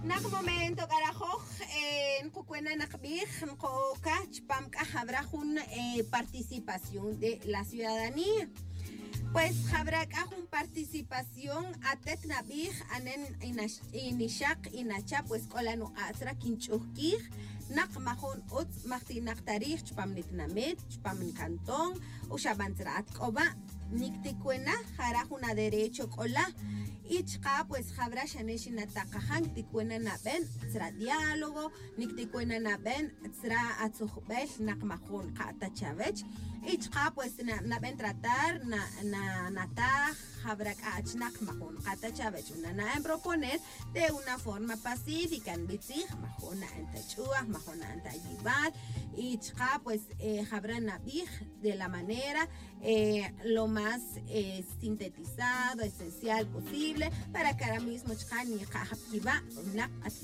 Nak momento carajoj en Cucuena Nakbij, Ncoca, Chpamca, habrá una participación de la ciudadanía. Pues habrá una participación a Tetnabij, Anen Inishak, Inacha, pues Colano Asra, Quinchuquij, Nakmahon Utz, Martinak Tarij, Chpamnitnamet, Chpamin Cantón, Ushabantrat Koba, Nicticuena, hará una derecho cola. Ichqa pues habra shaneshina taqahan tikuena naben tsra diálogo niktikuena naben tsra atzuhbel naqmahun qata chavech ichqa pues naben tratar na nataj habra kach naqmahun qata chavech una en proponer de una forma pacífica en bitzij mahuna entachua mahuna antayival ichqa pues habra nabij de la manera lo más sintetizado esencial posible para que ahora mismo chani